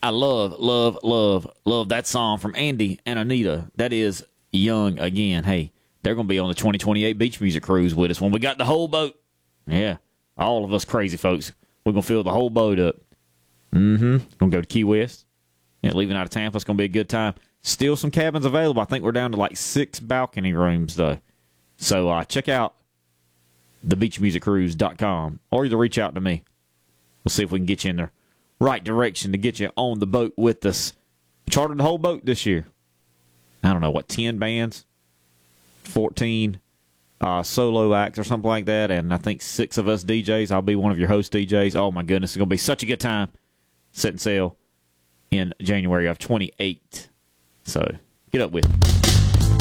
I love that song from Andy and Anita. That is Young Again. Hey, they're going to be on the 2028 Beach Music Cruise with us when we got the whole boat. Yeah, all of us crazy folks. We're going to fill the whole boat up. Going to go to Key West. Yeah, leaving out of Tampa, it's going to be a good time. Still some cabins available. I think we're down to like 6 balcony rooms, though. So check out thebeachmusiccruise.com, or either reach out to me. We'll see if we can get you in the right direction to get you on the boat with us. We chartered the whole boat this year. I don't know, 10 bands, 14 solo acts or something like that, and I think 6 of us DJs. I'll be one of your host DJs. Oh, my goodness, it's going to be such a good time setting sail in January of 28. So get up with it.